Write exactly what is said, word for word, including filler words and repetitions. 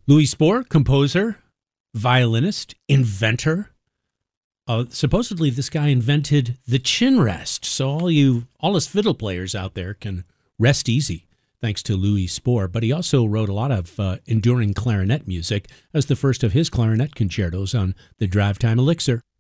Louis Spohr, composer, violinist, inventor. Uh, supposedly, this guy invented the chin rest, so all you, all us fiddle players out there can rest easy, thanks to Louis Spohr. But he also wrote a lot of uh, enduring clarinet music as the first of his clarinet concertos on the Drive Time Elixir.